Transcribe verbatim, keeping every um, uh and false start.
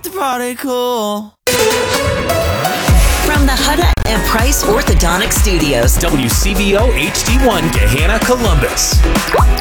like to party cool. From the Hutta and Price Orthodontic Studios, W C V O H D one, Gahanna, Columbus.